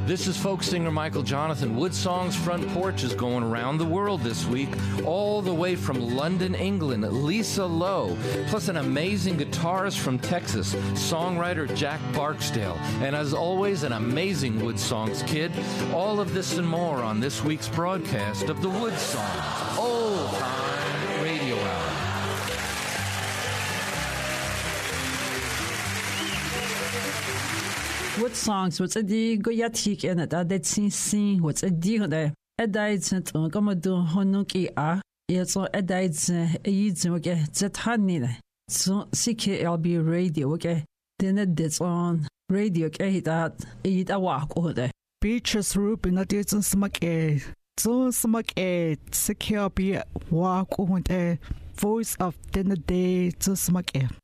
This is folk singer Michael Jonathan. Woodsong's Front Porch is going around the world this week, all the way from London, England, Lisa Lowe, plus an amazing guitarist from Texas, songwriter Jack Barksdale, and as always, an amazing Woodsongs kid. All of this and more on this week's broadcast of the Woodsongs Old Time Radio Hour. Woodsongs, what's a dig, go yatik and at that sing, what's a dig there? A diet sent on Commodore Honuki are, it's all a diet, a yids, okay, that honey. So, CKLB radio, okay, then it did on radio, okay, that eat a walk over there. Beaches Rubin, not it's smack a so smack a CKLB walk over there, voice of dinner day to smack a.